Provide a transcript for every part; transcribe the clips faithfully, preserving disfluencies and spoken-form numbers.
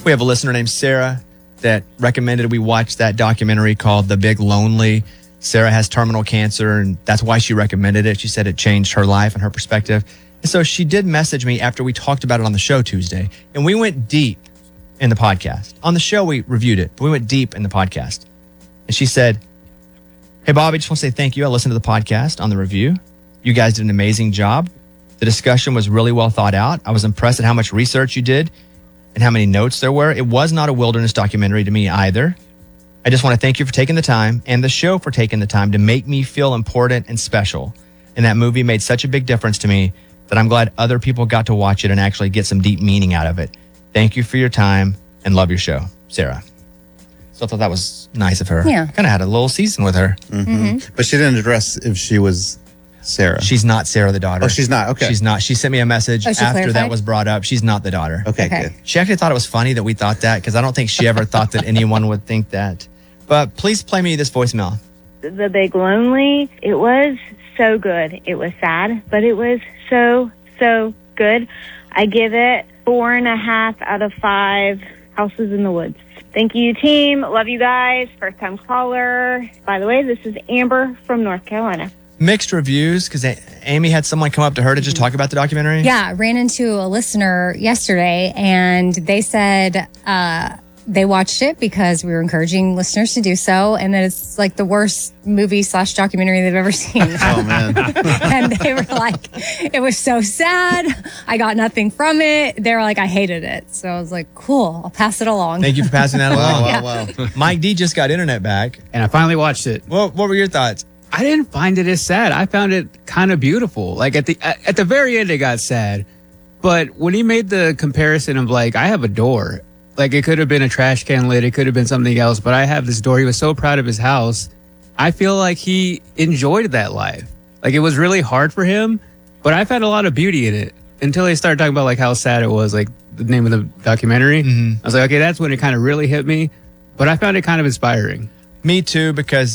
We have a listener named Sarah that recommended we watch that documentary called The Big Lonely. Sarah has terminal cancer, and that's why she recommended it. She said it changed her life and her perspective. And so she did message me after we talked about it on the show Tuesday, and we went deep in the podcast. On the show, we reviewed it, but we went deep in the podcast. And she said, hey, Bobby, just want to say thank you. I listened to the podcast on the review. You guys did an amazing job. The discussion was really well thought out. I was impressed at how much research you did and how many notes there were. It was not a wilderness documentary to me either. I just want to thank you for taking the time and the show for taking the time to make me feel important and special. And that movie made such a big difference to me that I'm glad other people got to watch it and actually get some deep meaning out of it. Thank you for your time and love your show, Sarah. So I thought that was nice of her. Yeah. Kind of had a little season with her. Mm-hmm. Mm-hmm. But she didn't address if she was Sarah. She's not Sarah the daughter. Oh, she's not. Okay. She's not. She sent me a message Oh, after she clarified? that was brought up. She's not the daughter. Okay, Okay. good. She actually thought it was funny that we thought that because I don't think she ever thought that anyone would think that. But please play me this voicemail. The Big Lonely, it was so good. It was sad, but it was so, so good. I give it four and a half out of five houses in the woods. Thank you, team. Love you guys. First time caller. By the way, this is Amber from North Carolina. Mixed reviews because Amy had someone come up to her to just talk about the documentary. Yeah, I ran into a listener yesterday, and they said uh, they watched it because we were encouraging listeners to do so, and that it's like the worst movie slash documentary they've ever seen. Oh, man. And they were like, it was so sad. I got nothing from it. They were like, I hated it. So I was like, cool, I'll pass it along. Thank you for passing that Wow, along. wow, wow. Mike D just got internet back. And I finally watched it. What, what were your thoughts? I didn't find it as sad. I found it kind of beautiful. Like at the at at the very end, it got sad. But when he made the comparison of like, I have a door. Like it could have been a trash can lid. It could have been something else. But I have this door. He was so proud of his house. I feel like he enjoyed that life. Like it was really hard for him. But I found a lot of beauty in it until they started talking about like how sad it was. Like the name of the documentary. Mm-hmm. I was like, okay, that's when it kind of really hit me. But I found it kind of inspiring. Me too, because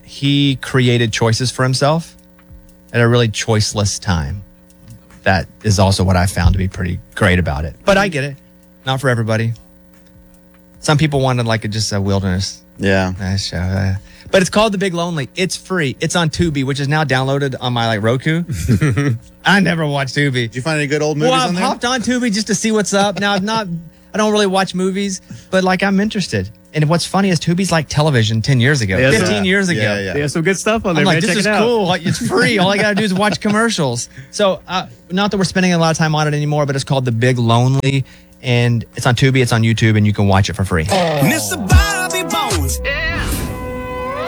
he created choices for himself at a really choiceless time. That is also what I found to be pretty great about it. But I get it. Not for everybody. Some people wanted like a, just a wilderness Yeah. uh, show. Uh, but it's called The Big Lonely. It's free. It's on Tubi, which is now downloaded on my like Roku. I never watched Tubi. Did you find any good old movies Well, on I've there? hopped on Tubi just to see what's up. Now, I'm not, I don't really watch movies, but like I'm interested. And what's funny is Tubi's like television ten years ago, Yeah, fifteen yeah. years ago. Yeah, yeah. They have some good stuff on there. I'm like, man. this Check is it out. cool. Like, it's free. All I got to do is watch commercials. So, uh, not that we're spending a lot of time on it anymore, but it's called The Big Lonely. And it's on Tubi, it's on YouTube, and you can watch it for free. Mister